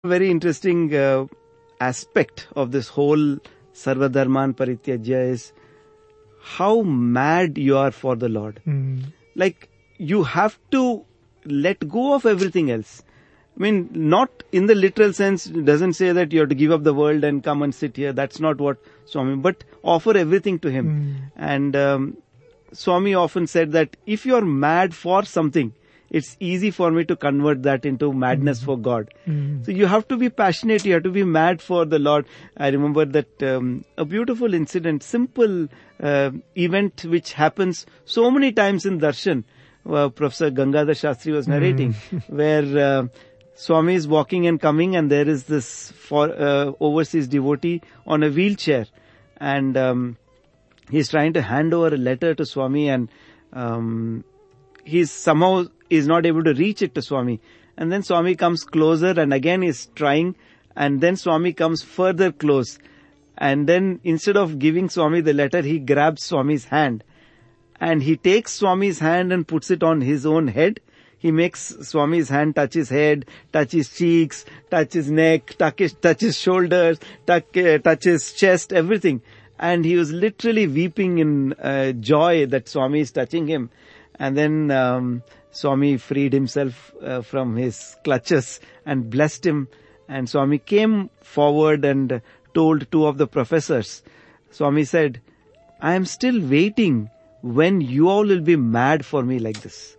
very interesting aspect of this whole Sarvadharman Parityajya is how mad you are for the Lord. Like, you have to let go of everything else. I mean, not in the literal sense, it doesn't say that you have to give up the world and come and sit here. That's not what Swami, but offer everything to him. And Swami often said that if you are mad for something, it's easy for me to convert that into madness for God. So you have to be passionate, you have to be mad for the Lord. I remember that a beautiful incident, simple event which happens so many times in Darshan. Professor Gangadhar Shastri was narrating, where Swami is walking and coming, and there is this overseas devotee on a wheelchair, and he's trying to hand over a letter to Swami, and he's somehow is not able to reach it to Swami. And then Swami comes closer, and again he's trying, and then Swami comes further close. And then instead of giving Swami the letter, he grabs Swami's hand. And he takes Swami's hand and puts it on his own head. He makes Swami's hand touch his head, touch his cheeks, touch his neck, touch his shoulders, touch his chest, everything. And he was literally weeping in joy that Swami is touching him. And then Swami freed himself from his clutches and blessed him. And Swami came forward and told two of the professors. Swami said, I am still waiting when you all will be mad for me like this.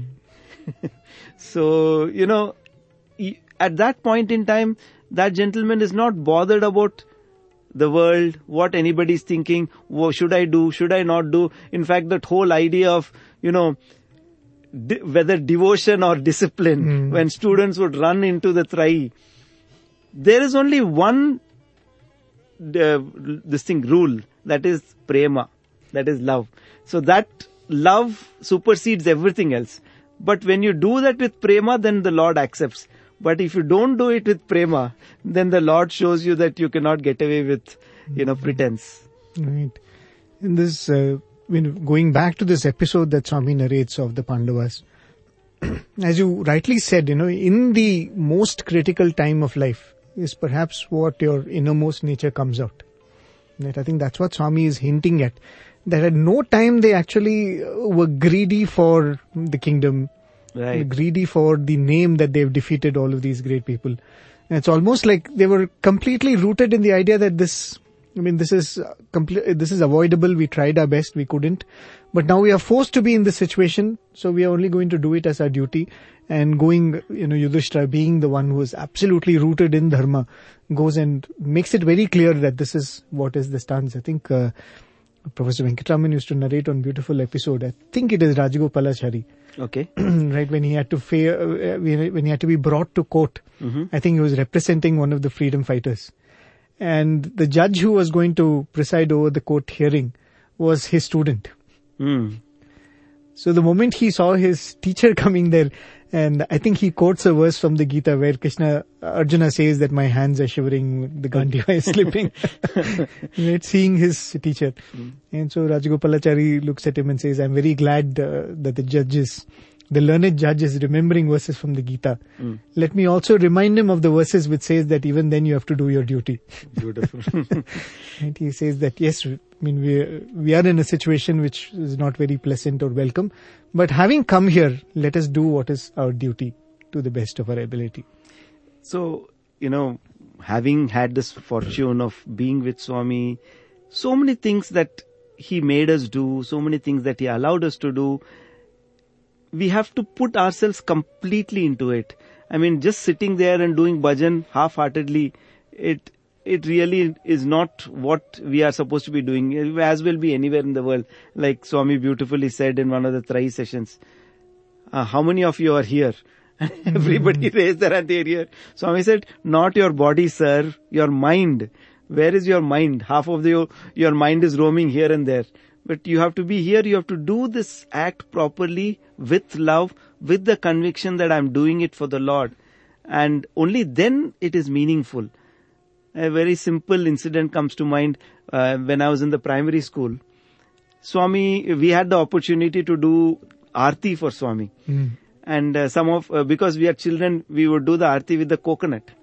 So, at that point in time, that gentleman is not bothered about the world, what anybody is thinking, what should I do, should I not do. In fact, that whole idea of, whether devotion or discipline, when students would run into the Trai, there is only one rule, that is prema, that is love. So that love supersedes everything else. But when you do that with prema, then the Lord accepts. But if you don't do it with prema, then the Lord shows you that you cannot get away with, pretense. Right. In this, going back to this episode that Swami narrates of the Pandavas, as you rightly said, in the most critical time of life is perhaps what your innermost nature comes out. Right? I think that's what Swami is hinting at. That at no time they actually were greedy for the kingdom, right, greedy for the name that they've defeated all of these great people. And it's almost like they were completely rooted in the idea that this is avoidable. We tried our best, we couldn't. But now we are forced to be in this situation, so we are only going to do it as our duty. And Yudhishthira, being the one who is absolutely rooted in dharma, goes and makes it very clear that this is what is the stance. I think Professor Venkatraman used to narrate on beautiful episode. I think it is Rajagopalachari. Okay. Right, when he had to be brought to court. I think he was representing one of the freedom fighters. And the judge who was going to preside over the court hearing was his student. So the moment he saw his teacher coming there, and I think he quotes a verse from the Gita where Arjuna says that my hands are shivering, the Gandiva is slipping. Right, seeing his teacher. And so Rajagopalachari looks at him and says, I'm very glad that the learned judge is remembering verses from the Gita. Let me also remind him of the verses which says that even then you have to do your duty. Beautiful. And he says that yes, we are in a situation which is not very pleasant or welcome, but having come here, let us do what is our duty to the best of our ability. So, having had this fortune of being with Swami, so many things that he made us do, so many things that he allowed us to do, we have to put ourselves completely into it. I mean, just sitting there and doing bhajan half-heartedly, it really is not what we are supposed to be doing, as will be anywhere in the world. Like Swami beautifully said in one of the Trai sessions, how many of you are here? Everybody raised their hand here. Swami said, not your body, sir, your mind. Where is your mind? Half of your mind is roaming here and there. But you have to be here, you have to do this act properly, with love, with the conviction that I'm doing it for the Lord. And only then it is meaningful. A very simple incident comes to mind when I was in the primary school. Swami, we had the opportunity to do Aarti for Swami. And because we are children, we would do the Aarti with the coconut.